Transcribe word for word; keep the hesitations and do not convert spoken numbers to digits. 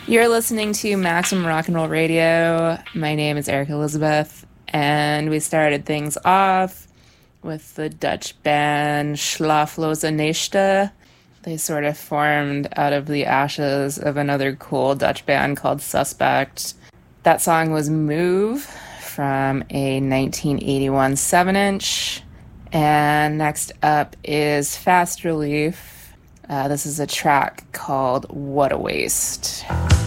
You're listening to Maximum Rock and Roll Radio. My name is Erica Elizabeth, and we started things off with the Dutch band Schlafloze Nächte. They sort of formed out of the ashes of another cool Dutch band called Suspect. That song was Move from a nineteen eighty-one seven inch. And next up is Fast Relief. Uh, this is a track called What a Waste.